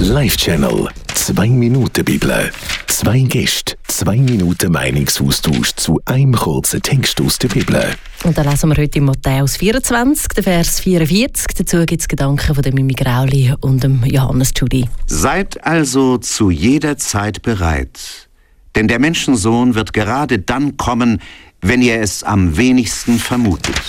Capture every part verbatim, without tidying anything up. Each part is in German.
Live-Channel. Zwei Minuten Bibel. Zwei Gäste, zwei Minuten Meinungsaustausch zu einem kurzen Text aus der Bibel. Und dann lesen wir heute in Matthäus vierundzwanzig, den Vers vierundvierzig. Dazu gibt es Gedanken von dem Mimi Grauli und dem Johannes Tschudi. Seid also zu jeder Zeit bereit, denn der Menschensohn wird gerade dann kommen, wenn ihr es am wenigsten vermutet.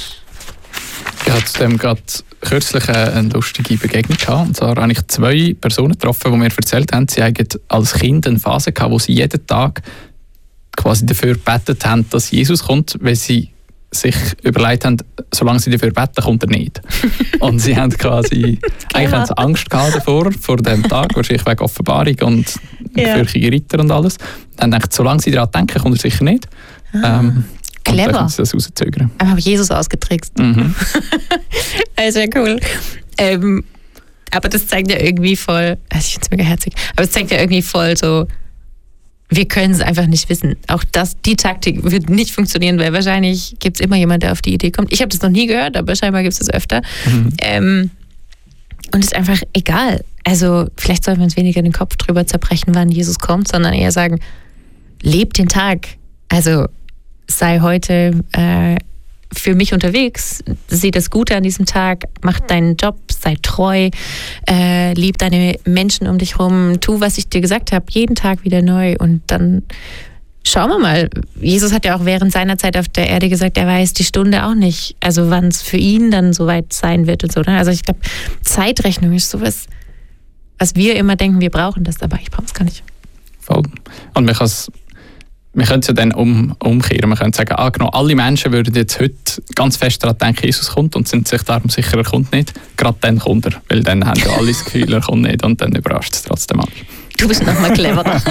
Ich hatte zudem gerade kürzlich eine lustige Begegnung gehabt. Und zwar habe ich zwei Personen getroffen, die mir erzählt haben, sie hatten als Kind eine Phase gehabt, wo sie jeden Tag quasi dafür gebetet haben, dass Jesus kommt, weil sie sich überlegt haben, solange sie dafür beten, kommt er nicht. Und sie haben quasi eigentlich haben sie Angst gehabt davor, vor dem Tag, wahrscheinlich wegen Offenbarung und Ja. gefürchtige Ritter und alles. Dann dachte ich, solange sie daran denken, kommt er sicher nicht. Ah. Ähm, Und Clever. dann können sie das rauszögern. Ich habe Jesus ausgetrickst. Mhm. Das ist ja cool. Ähm, aber das zeigt ja irgendwie voll, also ich finde es mega herzig, aber es zeigt ja irgendwie voll so, wir können es einfach nicht wissen. Auch das, die Taktik wird nicht funktionieren, weil wahrscheinlich gibt es immer jemanden, der auf die Idee kommt. Ich habe das noch nie gehört, aber scheinbar gibt es das öfter. Mhm. Ähm, und es ist einfach egal. Also vielleicht sollten wir uns weniger den Kopf drüber zerbrechen, wann Jesus kommt, sondern eher sagen, lebt den Tag. Also sei heute äh, für mich unterwegs, sieh das Gute an diesem Tag, mach deinen Job, sei treu, äh, lieb deine Menschen um dich rum, tu, was ich dir gesagt habe, jeden Tag wieder neu und dann schauen wir mal. Jesus hat ja auch während seiner Zeit auf der Erde gesagt, er weiß die Stunde auch nicht, also wann es für ihn dann soweit sein wird und so. Ne? Also ich glaube, Zeitrechnung ist sowas, was wir immer denken, wir brauchen das, aber ich brauche es gar nicht. Voll. Und man kann es Wir können es ja dann um, umkehren. Man könnte sagen, ah, genau, alle Menschen würden jetzt heute ganz fest daran denken, Jesus kommt und sind sich darum sicher, er kommt nicht. Gerade dann kommt er, weil dann haben ja alle das Gefühl, er kommt nicht und dann überrascht es trotzdem alle. Du bist noch mal cleverer.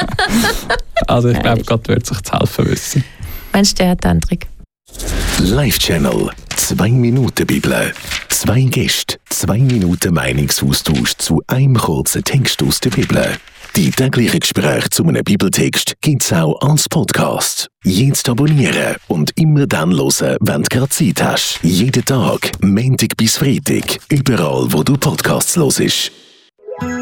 Also ich glaube, Gott wird sich zu helfen wissen. Meinst du, der hat da einen Trick? Live-Channel. Zwei Minuten Bibel. Zwei Gäste, zwei Minuten Meinungsaustausch zu einem kurzen Text aus der Bibel. Die täglichen Gespräche zu einem Bibeltext gibt es auch als Podcast. Jetzt abonnieren und immer dann hören, wenn du gerade Zeit hast. Jeden Tag, Montag bis Freitag, überall, wo du Podcasts hörst.